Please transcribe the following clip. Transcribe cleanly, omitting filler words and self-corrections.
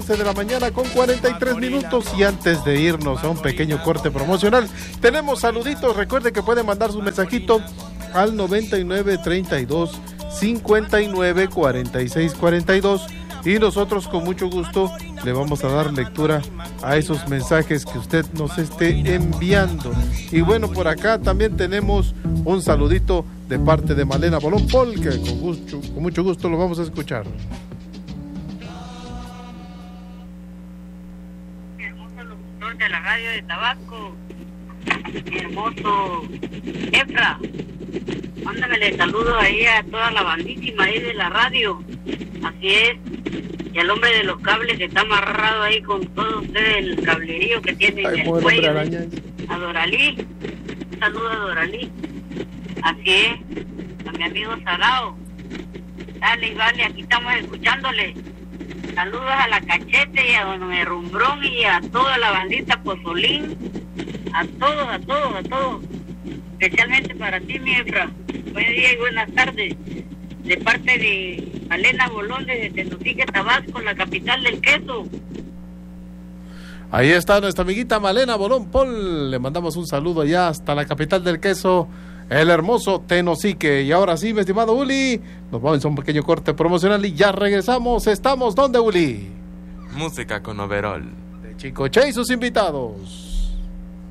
11 de la mañana con 43 minutos. Y antes de irnos a un pequeño corte promocional, tenemos saluditos. Recuerde que puede mandar su mensajito al 99 32 59 46 42 y nosotros con mucho gusto le vamos a dar lectura a esos mensajes que usted nos esté enviando. Y bueno, por acá también tenemos un saludito de parte de Malena Bolón Paul, que con mucho gusto lo vamos a escuchar. Hermoso locutor de la radio de Tabasco, hermoso Efra, mándamele saludos ahí a toda la bandísima ahí de la radio, así es, y al hombre de los cables que está amarrado ahí con todo ustedes, el cablerío que tiene en el cuello, a Doralí, un saludo a Doralí, así es, a mi amigo Sarao, dale y vale, aquí estamos escuchándole. Saludos a la Cachete y a Don Herrumbrón y a toda la bandita Pozolín, a todos, especialmente para ti, mi Efra. Buen día y buenas tardes, de parte de Malena Bolón desde Tenosique, Tabasco, la capital del queso. Ahí está nuestra amiguita Malena Bolón Paul, le mandamos un saludo allá hasta la capital del queso, el hermoso Tenosique. Y ahora sí, mi estimado Uli, nos vamos a un pequeño corte promocional y ya regresamos. ¿Estamos dónde, Uli? Música con overol de Chicoche y sus invitados.